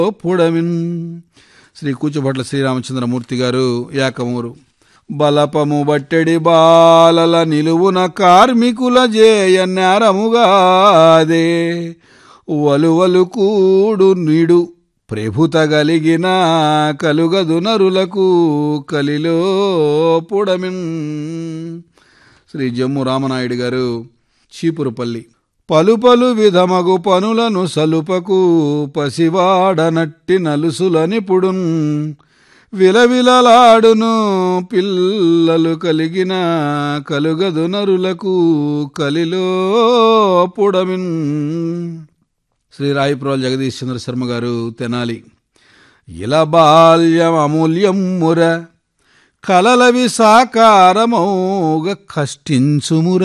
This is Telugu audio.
పుడమిన్. శ్రీ కూచుభట్ల శ్రీరామచంద్రమూర్తి గారు, యాకమూరు. బలపము బట్టెడి బాలల నిలువున కార్మికుల జేయ నేరముగాదే, వలువలు కూడు నిడు ప్రభుత గలిగిన కలుగదు నరులకు కలిలో పుడమిన్. శ్రీ జమ్ము రామనాయుడు గారు, చీపురుపల్లి. పలు పలు విధమగు పనులను సలుపకు పసివాడనట్టి నలుసులనిపుడున్, విలవిలలాడును పిల్లలు కలిగిన కలుగదు నరులకు కలిలో పుడమిన్. శ్రీ రాయిప్రోల్ జగదీష్ చంద్ర శర్మ గారు, తెనాలి. ఇలా బాల్యం అమూల్యం ముర కలలవి సాకారమౌగ కష్టించుముర,